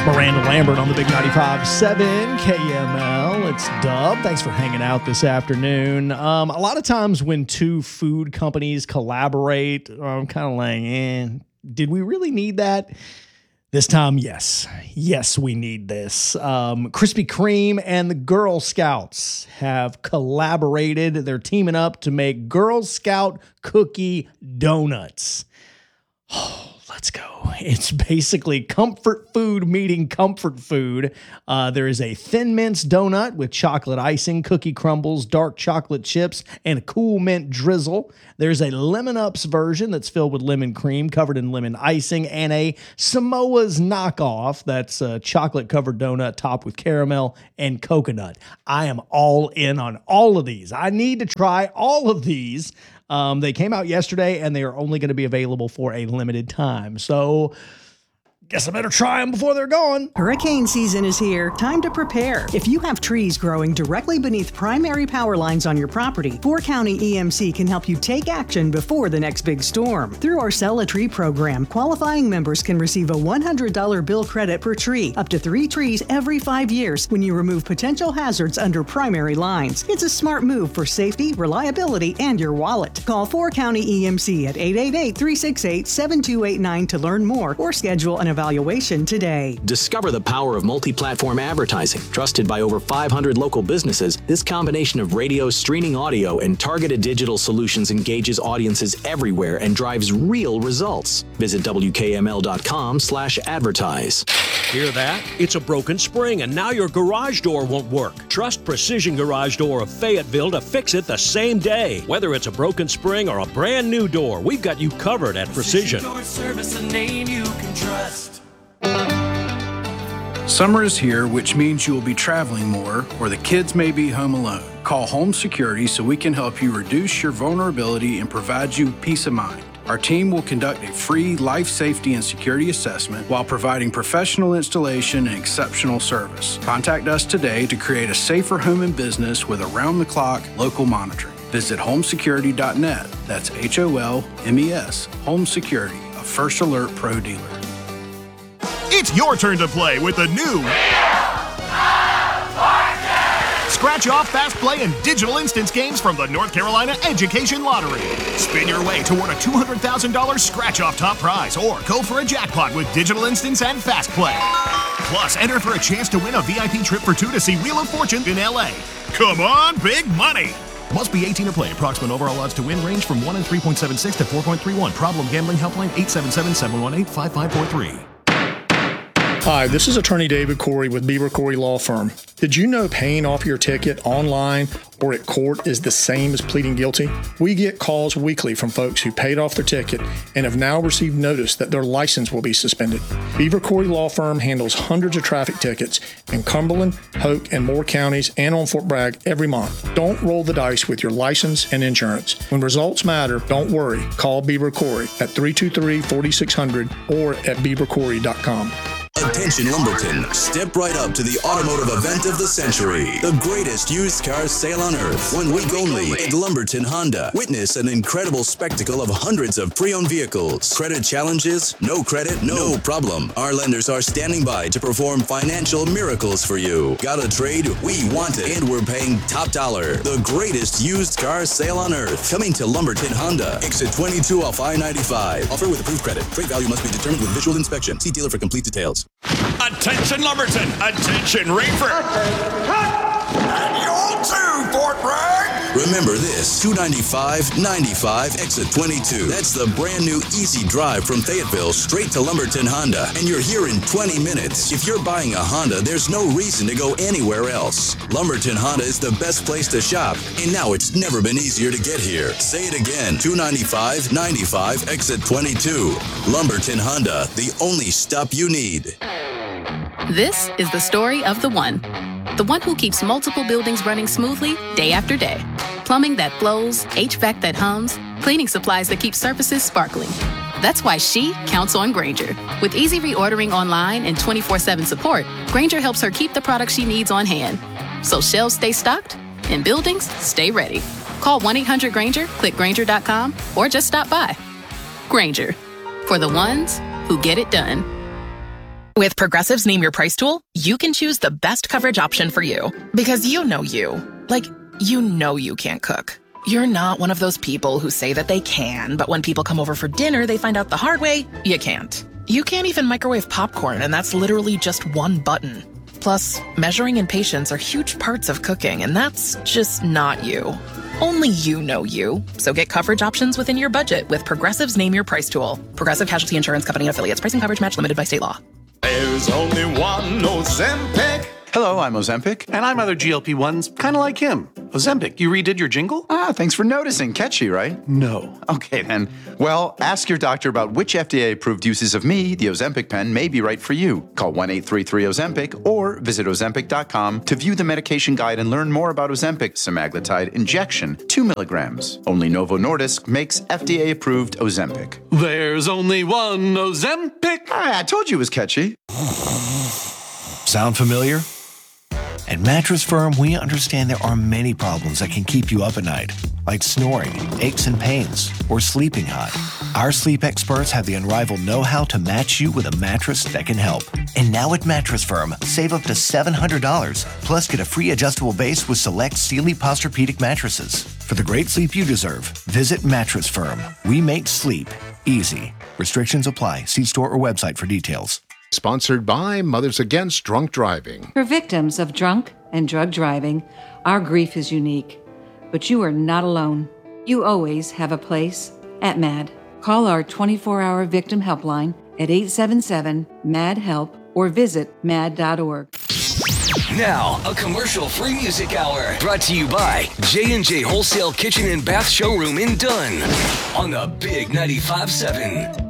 Miranda Lambert on the Big 95.7 KML. It's Dub. Thanks for hanging out this afternoon. A lot of times when two food companies collaborate, I'm kind of like, did we really need that? This time, yes. Yes, we need this. Krispy Kreme and the Girl Scouts have collaborated. They're teaming up to make Girl Scout cookie donuts. Oh, let's go. It's basically comfort food meeting comfort food. There is a Thin Mints donut with chocolate icing, cookie crumbles, dark chocolate chips, and a cool mint drizzle. There's a Lemon Ups version that's filled with lemon cream covered in lemon icing, and a Samoa's knockoff that's a chocolate-covered donut topped with caramel and coconut. I am all in on all of these. I need to try all of these. They came out yesterday, and they are only going to be available for a limited time. So guess I better try them before they're gone. Hurricane season is here. Time to prepare. If you have trees growing directly beneath primary power lines on your property, 4 County EMC can help you take action before the next big storm. Through our Sell a Tree program, qualifying members can receive a $100 bill credit per tree, up to 3 trees every 5 years when you remove potential hazards under primary lines. It's a smart move for safety, reliability, and your wallet. Call 4 County EMC at 888-368-7289 to learn more or schedule an evaluation today. Discover the power of multi-platform advertising. Trusted by over 500 local businesses, this combination of radio, streaming audio, and targeted digital solutions engages audiences everywhere and drives real results. Visit WKML.com/advertise. Hear that? It's a broken spring and now your garage door won't work. Trust Precision Garage Door of Fayetteville to fix it the same day. Whether it's a broken spring or a brand new door, we've got you covered at Precision. Door Service, a name you can trust. Summer is here, which means you will be traveling more, or the kids may be home alone. Call Home Security so we can help you reduce your vulnerability and provide you peace of mind. Our team will conduct a free life safety and security assessment while providing professional installation and exceptional service. Contact us today to create a safer home and business with around-the-clock local monitoring. Visit homesecurity.net. That's HOLMES, Home Security, a First Alert Pro dealer. It's your turn to play with the new Scratch Off, Fast Play, and Digital Instance games from the North Carolina Education Lottery. Spin your way toward a $200,000 Scratch Off top prize or go for a jackpot with Digital Instance and Fast Play. Plus, enter for a chance to win a VIP trip for 2 to see Wheel of Fortune in LA. Come on, big money! Must be 18 to play. Approximate overall odds to win range from 1 in 3.76 to 4.31. Problem gambling helpline 877-718-5543. Hi, this is attorney David Corey with Beaver Corey Law Firm. Did you know paying off your ticket online or at court is the same as pleading guilty? We get calls weekly from folks who paid off their ticket and have now received notice that their license will be suspended. Beaver Corey Law Firm handles hundreds of traffic tickets in Cumberland, Hoke, and Moore counties and on Fort Bragg every month. Don't roll the dice with your license and insurance. When results matter, don't worry. Call Beaver Corey at 323-4600 or at beavercorey.com. Attention Lumberton, step right up to the automotive event of the century. The greatest used car sale on earth. 1 week only at Lumberton Honda. Witness an incredible spectacle of hundreds of pre-owned vehicles. Credit challenges? No credit? No problem. Our lenders are standing by to perform financial miracles for you. Got a trade? We want it. And we're paying top dollar. The greatest used car sale on earth. Coming to Lumberton Honda. Exit 22 off I-95. Offer with approved credit. Trade value must be determined with visual inspection. See dealer for complete details. Attention Lumberton! Attention Rainford! And you too, Fort Bragg! Remember this, 295-95 exit 22. That's the brand new easy drive from Fayetteville straight to Lumberton Honda. And you're here in 20 minutes. If you're buying a Honda, there's no reason to go anywhere else. Lumberton Honda is the best place to shop. And now it's never been easier to get here. Say it again, 295-95 exit 22. Lumberton Honda, the only stop you need. This is the story of the one who keeps multiple buildings running smoothly day after day. Plumbing that flows, HVAC that hums, cleaning supplies that keep surfaces sparkling. That's why she counts on Grainger. With easy reordering online and 24/7 support, Grainger helps her keep the products she needs on hand. So shelves stay stocked and buildings stay ready. Call 1-800-GRAINGER, click Grainger.com, or just stop by. Grainger, for the ones who get it done. With Progressive's Name Your Price tool, you can choose the best coverage option for you. Because you know you. Like, you know you can't cook. You're not one of those people who say that they can, but when people come over for dinner, they find out the hard way, you can't. You can't even microwave popcorn, and that's literally just one button. Plus, measuring and patience are huge parts of cooking, and that's just not you. Only you know you. So get coverage options within your budget with Progressive's Name Your Price tool. Progressive Casualty Insurance Company and affiliates. Pricing coverage match limited by state law. There's only one Ozempic. Hello, I'm Ozempic. And I'm other GLP-1s, kind of like him. Ozempic, you redid your jingle? Thanks for noticing. Catchy, right? No. Okay, then. Well, ask your doctor about which FDA-approved uses of me, the Ozempic pen, may be right for you. Call 1-833-OZEMPIC or visit Ozempic.com to view the medication guide and learn more about Ozempic semaglutide injection, 2 milligrams. Only Novo Nordisk makes FDA-approved Ozempic. There's only one Ozempic. I told you it was catchy. Sound familiar? At Mattress Firm, we understand there are many problems that can keep you up at night, like snoring, aches and pains, or sleeping hot. Our sleep experts have the unrivaled know-how to match you with a mattress that can help. And now at Mattress Firm, save up to $700, plus get a free adjustable base with select Sealy Posturepedic mattresses. For the great sleep you deserve, visit Mattress Firm. We make sleep easy. Restrictions apply. See store or website for details. Sponsored by Mothers Against Drunk Driving. For victims of drunk and drug driving, our grief is unique. But you are not alone. You always have a place at MAD. Call our 24-hour victim helpline at 877-MAD-HELP or visit mad.org. Now, a commercial-free music hour brought to you by J&J Wholesale Kitchen and Bath Showroom in Dunn on the Big 95.7.